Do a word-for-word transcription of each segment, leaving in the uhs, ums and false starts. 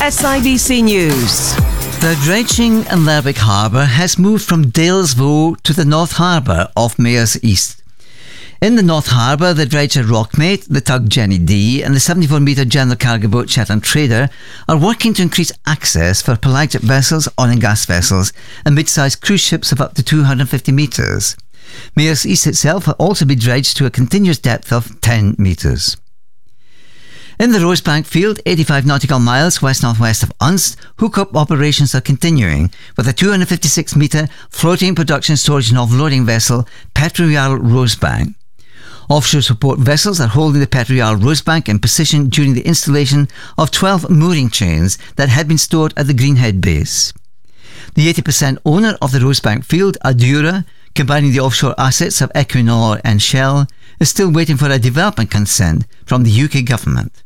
S I B C News. The dredging in Lerwick Harbour has moved from Dalesville to the North Harbour off Mayors East. In the North Harbour, the dredger Rockmate, the tug Jenny D and the seventy-four metre general cargo boat Shetland Trader are working to increase access for pelagic vessels, oil and gas vessels and mid-sized cruise ships of up to two hundred fifty metres. Mayors East itself will also be dredged to a continuous depth of ten metres. In the Rosebank field, eighty-five nautical miles west-northwest of Unst, hook-up operations are continuing with a two hundred fifty-six metre floating production storage and offloading vessel, Petrojarl Rosebank. Offshore support vessels are holding the Petrojarl Rosebank in position during the installation of twelve mooring chains that had been stored at the Greenhead base. The eighty percent owner of the Rosebank field, Adura, combining the offshore assets of Equinor and Shell, is still waiting for a development consent from the U K government.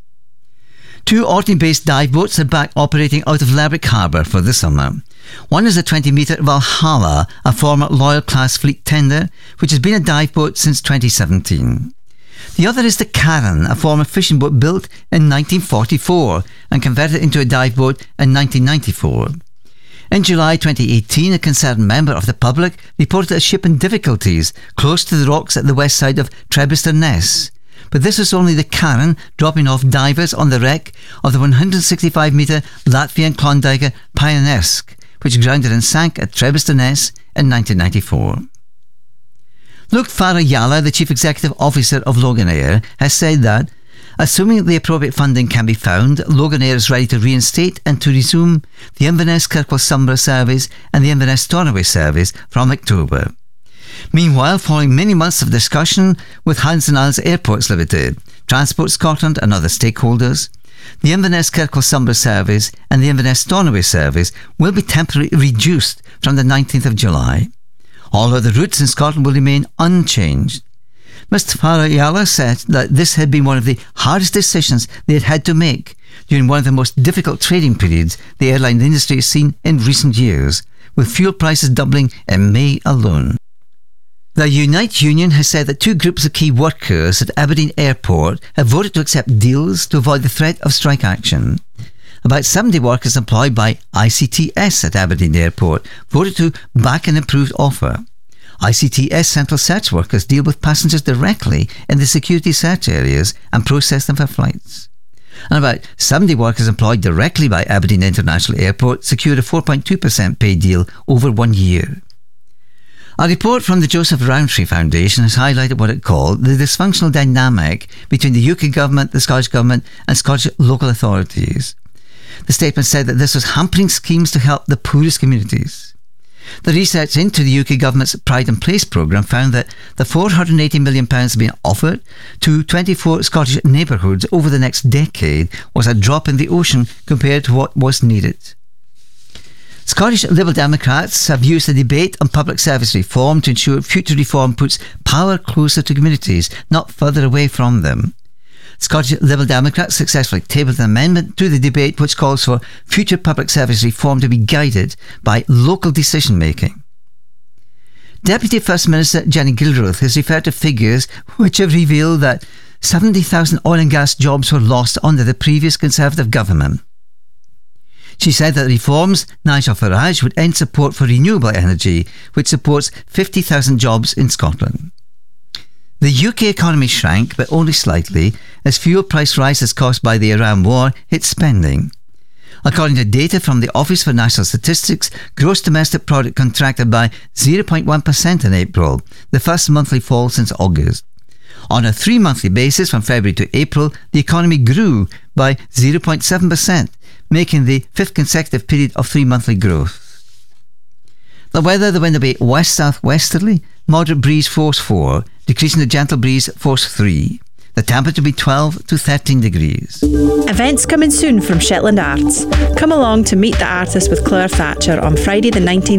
Two Orkney-based dive boats are back operating out of Lerwick Harbour for the summer. One is a twenty metre Valhalla, a former Loyal class fleet tender, which has been a dive boat since twenty seventeen. The other is the Karen, a former fishing boat built in nineteen forty-four and converted into a dive boat in nineteen ninety-four. In July twenty eighteen, a concerned member of the public reported a ship in difficulties close to the rocks at the west side of Trebistor-Ness. But this was only the Karen dropping off divers on the wreck of the one hundred sixty-five metre Latvian Klondike Pioneersk, which grounded and sank at Trebistor-Ness in nineteen ninety-four. Luke Farah-Yalla, the Chief Executive Officer of Loganair, has said that, assuming the appropriate funding can be found, Loganair is ready to reinstate and to resume the Inverness Kirkwall Sombra service and the Inverness Stornoway service from October. Meanwhile, following many months of discussion with Hansen Isles Airports Limited, Transport Scotland and other stakeholders, the Inverness Kirkwall Sombra service and the Inverness Stornoway service will be temporarily reduced from the nineteenth of July. All other routes in Scotland will remain unchanged. Mister Farah-Yalla said that this had been one of the hardest decisions they had had to make during one of the most difficult trading periods the airline industry has seen in recent years, with fuel prices doubling in May alone. The Unite Union has said that two groups of key workers at Aberdeen Airport have voted to accept deals to avoid the threat of strike action. About seventy workers employed by I C T S at Aberdeen Airport voted to back an improved offer. I C T S central search workers deal with passengers directly in the security search areas and process them for flights. And about seventy workers employed directly by Aberdeen International Airport secured a four point two percent pay deal over one year. A report from the Joseph Rowntree Foundation has highlighted what it called the dysfunctional dynamic between the U K government, the Scottish government and Scottish local authorities. The statement said that this was hampering schemes to help the poorest communities. The research into the U K government's Pride in Place programme found that the four hundred eighty million pounds being offered to twenty-four Scottish neighbourhoods over the next decade was a drop in the ocean compared to what was needed. Scottish Liberal Democrats have used the debate on public service reform to ensure future reform puts power closer to communities, not further away from them. Scottish Liberal Democrats successfully tabled an amendment to the debate which calls for future public service reform to be guided by local decision making. Deputy First Minister Jenny Gilruth has referred to figures which have revealed that seventy thousand oil and gas jobs were lost under the previous Conservative government. She said that the reforms Nigel Farage would end support for renewable energy, which supports fifty thousand jobs in Scotland. The U K economy shrank, but only slightly, as fuel price rises caused by the Iran war hit spending. According to data from the Office for National Statistics, gross domestic product contracted by zero point one percent in April, the first monthly fall since August. On a three-monthly basis from February to April, the economy grew by zero point seven percent, making the fifth consecutive period of three-monthly growth. The weather, the wind will be west-southwesterly, moderate breeze force four, decreasing to gentle breeze force three. The temperature will be twelve to thirteen degrees. Events coming soon from Shetland Arts. Come along to meet the artist with Claire Thatcher on Friday the nineteenth